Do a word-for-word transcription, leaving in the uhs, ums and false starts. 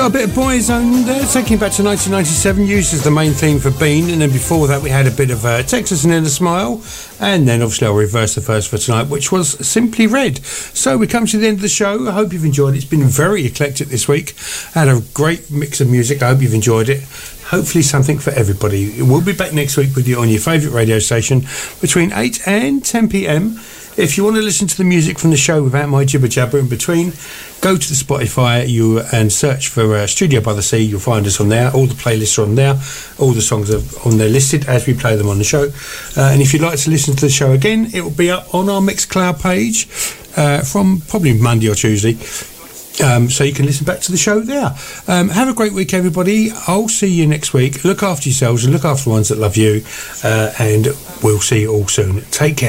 A bit of Boyzone there, taking it back to nineteen ninety-seven, used as the main theme for Bean, and then before that we had a bit of uh, Texas and then a Smile, and then obviously I'll reverse the first for tonight, which was Simply Red. So we come to the end of the show. I hope you've enjoyed it. It's been very eclectic this week. Had a great mix of music. I hope you've enjoyed it. Hopefully something for everybody. We'll be back next week with you on your favourite radio station between eight and ten p.m. If you want to listen to the music from the show without my jibber jabber in between, go to the Spotify you and search for uh, Studio by the Sea. You'll find us on there. All the playlists are on there. All the songs are on there listed as we play them on the show. Uh, and if you'd like to listen to the show again, it will be up on our Mixcloud page uh, from probably Monday or Tuesday. Um, so you can listen back to the show there. Um, have a great week, everybody. I'll see you next week. Look after yourselves and look after the ones that love you. Uh, and we'll see you all soon. Take care.